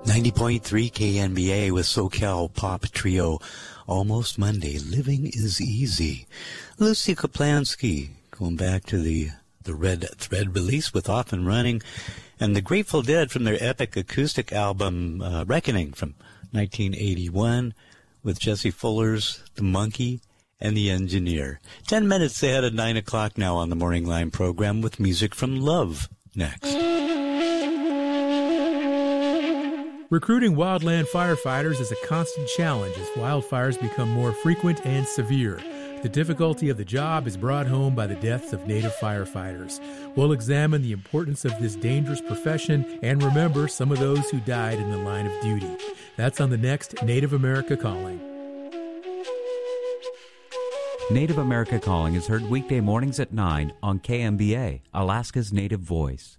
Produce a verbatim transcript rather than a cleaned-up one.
ninety point three K N B A with SoCal Pop Trio. Almost Monday. Living is easy. Lucy Kaplansky, going back to the, the Red Thread release with Off and Running, and the Grateful Dead from their epic acoustic album, uh, Reckoning, from nineteen eighty-one, with Jesse Fuller's The Monkey and The Engineer. Ten minutes ahead of nine o'clock now on the Morning Line program with music from Love next. Recruiting wildland firefighters is a constant challenge as wildfires become more frequent and severe. The difficulty of the job is brought home by the deaths of Native firefighters. We'll examine the importance of this dangerous profession and remember some of those who died in the line of duty. That's on the next Native America Calling. Native America Calling is heard weekday mornings at nine on K M B A, Alaska's Native Voice.